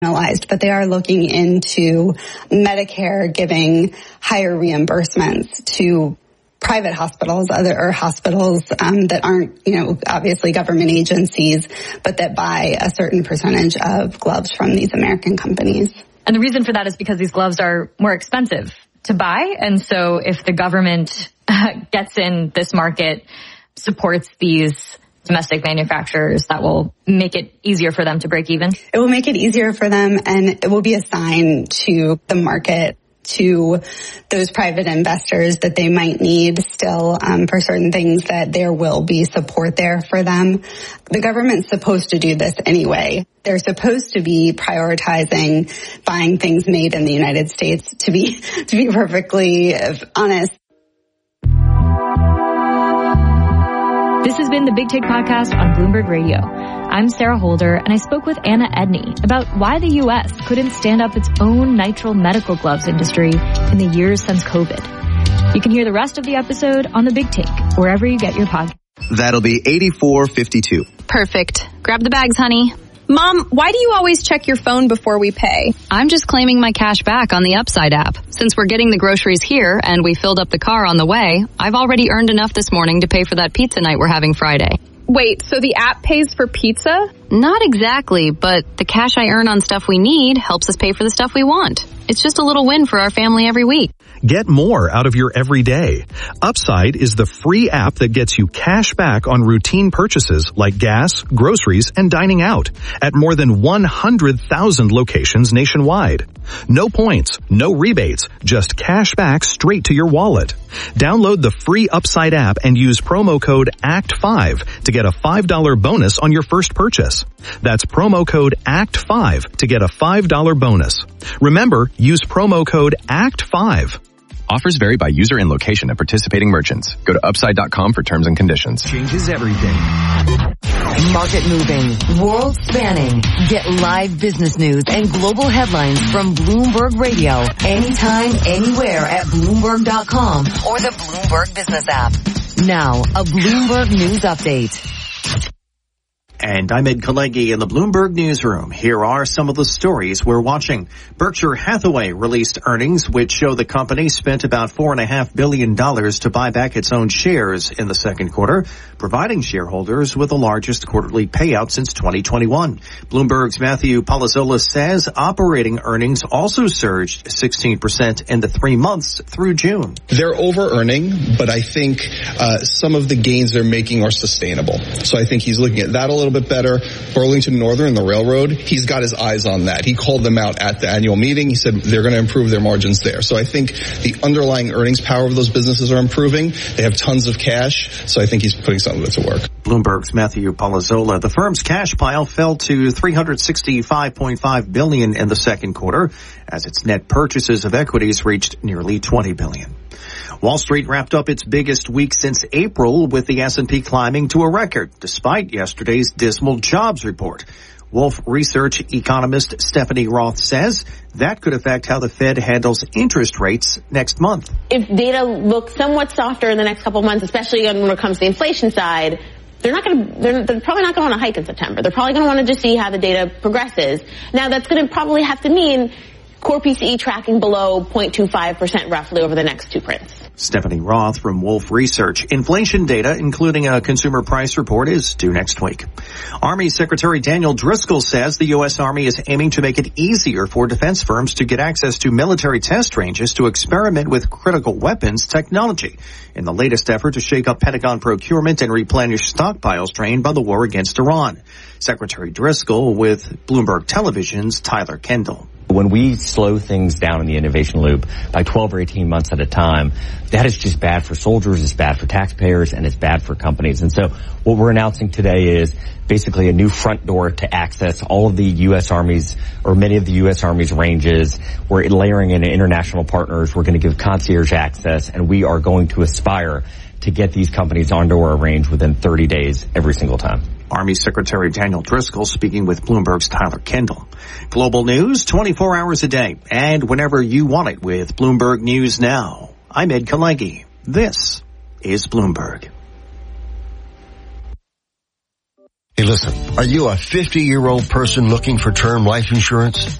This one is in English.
but they are looking into Medicare giving higher reimbursements to private hospitals, hospitals that aren't, obviously government agencies, but that buy a certain percentage of gloves from these American companies. And the reason for that is because these gloves are more expensive to buy. And so if the government gets in this market, supports these domestic manufacturers, that will make it easier for them to break even? It will make it easier for them, and it will be a sign to the market, to those private investors, that they might need still for certain things, that there will be support there for them. The government's supposed to do this anyway. They're supposed to be prioritizing buying things made in the United States, to be perfectly honest. This has been the Big Take Podcast on Bloomberg Radio. I'm Sarah Holder, and I spoke with Anna Edney about why the U.S. couldn't stand up its own nitrile medical gloves industry in the years since COVID. You can hear the rest of the episode on the Big Take, wherever you get your podcast. That'll be $84.52. Perfect. Grab the bags, honey. Mom, why do you always check your phone before we pay? I'm just claiming my cash back on the Upside app. Since we're getting the groceries here and we filled up the car on the way, I've already earned enough this morning to pay for that pizza night we're having Friday. Wait, so the app pays for pizza? Not exactly, but the cash I earn on stuff we need helps us pay for the stuff we want. It's just a little win for our family every week. Get more out of your everyday. Upside is the free app that gets you cash back on routine purchases like gas, groceries, and dining out at more than 100,000 locations nationwide. No points, no rebates, just cash back straight to your wallet. Download the free Upside app and use promo code ACT5 to get a $5 bonus on your first purchase. That's promo code ACT5 to get a $5 bonus. Remember, use promo code ACT5. Offers vary by user and location at participating merchants. Go to upside.com for terms and conditions. Changes everything. Market moving, world spanning. Get live business news and global headlines from Bloomberg Radio. Anytime, anywhere at Bloomberg.com or the Bloomberg Business app. Now, a Bloomberg News Update. And I'm Ed Kalegi in the Bloomberg Newsroom. Here are some of the stories we're watching. Berkshire Hathaway released earnings which show the company spent about $4.5 billion to buy back its own shares in the second quarter, providing shareholders with the largest quarterly payout since 2021. Bloomberg's Matthew Palazzolo says operating earnings also surged 16% in the 3 months through June. They're over-earning, but I think some of the gains they're making are sustainable. So I think he's looking at that a little bit better. Burlington Northern, the railroad, he's got his eyes on that. He called them out at the annual meeting. He said they're going to improve their margins there. So I think the underlying earnings power of those businesses are improving. They have tons of cash. So I think he's putting some of it to work. Bloomberg's Matthew Palazzolo. The firm's cash pile fell to $365.5 billion in the second quarter as its net purchases of equities reached nearly $20 billion. Wall Street wrapped up its biggest week since April with the S&P climbing to a record despite yesterday's dismal jobs report. Wolfe Research economist Stephanie Roth says that could affect how the Fed handles interest rates next month. If data looks somewhat softer in the next couple of months, especially when it comes to the inflation side, they're probably not going to want to hike in September. They're probably going to want to just see how the data progresses. Now that's going to probably have to mean core PCE tracking below 0.25% roughly over the next two prints. Stephanie Roth from Wolfe Research. Inflation data, including a consumer price report, is due next week. Army Secretary Daniel Driscoll says the U.S. Army is aiming to make it easier for defense firms to get access to military test ranges to experiment with critical weapons technology in the latest effort to shake up Pentagon procurement and replenish stockpiles drained by the war against Iran. Secretary Driscoll with Bloomberg Television's Tyler Kendall. When we slow things down in the innovation loop by 12 or 18 months at a time, that is just bad for soldiers, it's bad for taxpayers, and it's bad for companies. And so what we're announcing today is basically a new front door to access all of the U.S. Army's, or many of the U.S. Army's ranges. We're layering in international partners. We're going to give concierge access, and we are going to aspire to get these companies onto our range within 30 days every single time. Army Secretary Daniel Driscoll speaking with Bloomberg's Tyler Kendall. Global news 24 hours a day and whenever you want it with Bloomberg News Now. I'm Ed Kalegi. This is Bloomberg. Hey, listen, are you a 50-year-old person looking for term life insurance?